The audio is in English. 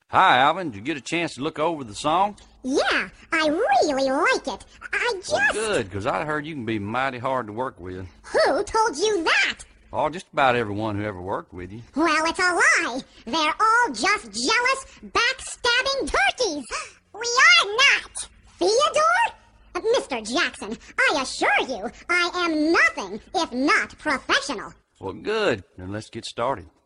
Hi, Alvin. Did you get a chance to look over the song? Yeah, I really like it. Well, good, because I heard you can be mighty hard to work with. Who told you that? Oh, just about everyone who ever worked with you. Well, it's a lie. They're all just jealous, backstabbing turkeys. We are not. Theodore? Mr. Jackson, I assure you, I am nothing if not professional. Well, good. Then let's get started.